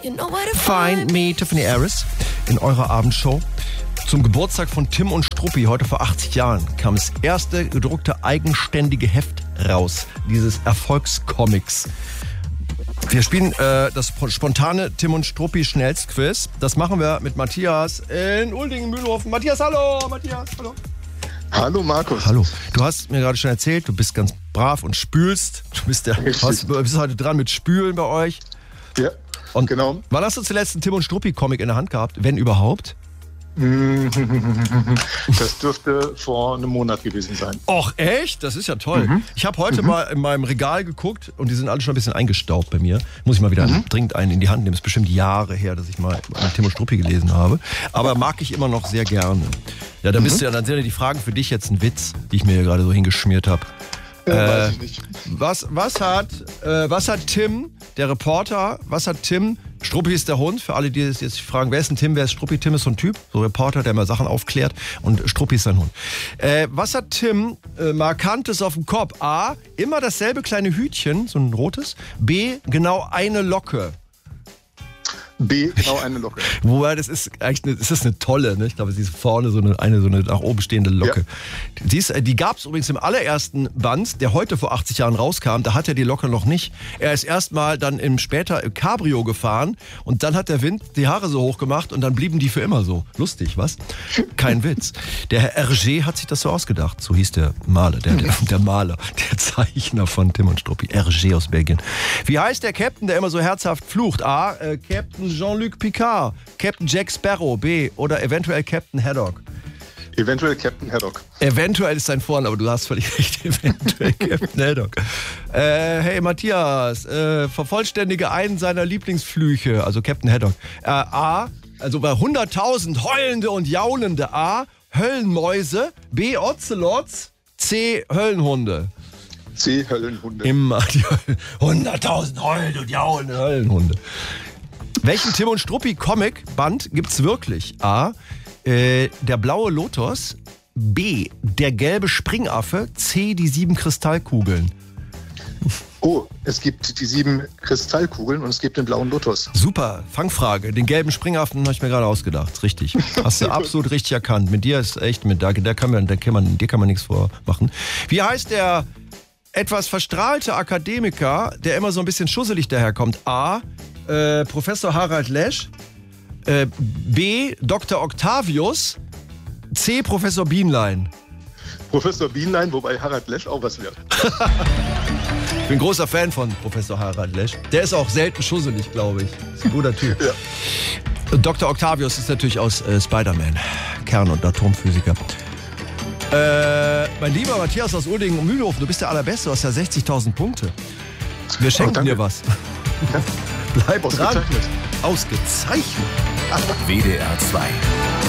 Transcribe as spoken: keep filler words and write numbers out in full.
Find Me, Tiffany Harris, in eurer Abendshow. Zum Geburtstag von Tim und Struppi, heute vor achtzig Jahren, kam das erste gedruckte eigenständige Heft raus, dieses Erfolgscomics. Wir spielen äh, das spontane Tim und Struppi Schnellstquiz. Das machen wir mit Matthias in Uldingen-Mühlhofen. Matthias, hallo! Matthias, hallo! Hallo Markus. Hallo. Du hast mir gerade schon erzählt, du bist ganz brav und spülst. Du bist, der, hast, du bist heute dran mit Spülen bei euch. Ja, und genau. Wann hast du zuletzt einen Tim und Struppi-Comic in der Hand gehabt, wenn überhaupt? Das dürfte vor einem Monat gewesen sein. Och, echt? Das ist ja toll. Mhm. Ich habe heute mhm. mal in meinem Regal geguckt und die sind alle schon ein bisschen eingestaubt bei mir. Muss ich mal wieder mhm. dringend einen in die Hand nehmen. Es ist bestimmt Jahre her, dass ich mal einen Tim und Struppi gelesen habe. Aber mag ich immer noch sehr gerne. Ja, da bist mhm. du ja, dann sind ja die Fragen für dich jetzt ein Witz, die ich mir hier gerade so hingeschmiert habe. Ja, äh, weiß ich nicht. Was, was, hat, äh, was hat Tim, der Reporter, was hat Tim, Struppi ist der Hund, für alle, die jetzt sich fragen, wer ist ein Tim, wer ist Struppi? Tim ist so ein Typ, so ein Reporter, der mal Sachen aufklärt und Struppi ist sein Hund. Äh, was hat Tim äh, Markantes auf dem Kopf? A, immer dasselbe kleine Hütchen, so ein rotes. B, genau eine Locke. B, genau eine Locke. Wobei, das ist eigentlich eine, das ist eine tolle, ne? Ich glaube, sie ist vorne so eine, eine so eine nach oben stehende Locke. Ja. Die, ist, die gab es übrigens im allerersten Band, der heute vor achtzig Jahren rauskam, da hat er die Locke noch nicht. Er ist erstmal dann im später im Cabrio gefahren und dann hat der Wind die Haare so hoch gemacht und dann blieben die für immer so. Lustig, was? Kein Witz. Der Herr Hergé hat sich das so ausgedacht. So hieß der Maler, der, der, der Maler, der Zeichner von Tim und Struppi. Hergé aus Belgien. Wie heißt der Captain, der immer so herzhaft flucht? A, äh, Captain Jean-Luc Picard, Captain Jack Sparrow, B, oder eventuell Captain Haddock. Eventuell Captain Haddock. Eventuell ist sein Vorname, aber du hast völlig recht. Eventuell Captain Haddock. Äh, hey Matthias, äh, vervollständige einen seiner Lieblingsflüche, also Captain Haddock. Äh, A, also bei hunderttausend heulende und jaulende. A, Höllenmäuse. B, Ocelots. C, Höllenhunde. C, Höllenhunde. Immer die hunderttausend heulende und jaulende Höllenhunde. Welchen Tim und Struppi Comic-Band gibt's wirklich? A, äh, der blaue Lotus. B, der gelbe Springaffe. C, die sieben Kristallkugeln. Oh, es gibt die sieben Kristallkugeln und es gibt den blauen Lotus. Super, Fangfrage. Den gelben Springaffen habe ich mir gerade ausgedacht. Richtig. Hast du absolut richtig erkannt. Mit dir ist echt, mit der, der kann man, der kann man, dir kann man nichts vormachen. Wie heißt der etwas verstrahlte Akademiker, der immer so ein bisschen schusselig daherkommt? A, Äh, Professor Harald Lesch, äh, B, Doktor Octavius, C, Professor Bienlein. Professor Bienlein, wobei Harald Lesch auch was wird. Ich bin großer Fan von Professor Harald Lesch. Der ist auch selten schusselig, glaube ich. Ist ein guter Typ. Ja. Doktor Octavius ist natürlich aus äh, Spider-Man, Kern- und Atomphysiker. Äh, mein lieber Matthias aus Uldingen und Mühlhofen, du bist der Allerbeste, du hast ja sechzigtausend Punkte. Wir schenken oh, dir was. Ja. Bleib dran. Ausgezeichnet. Ausgezeichnet. W D R zwei.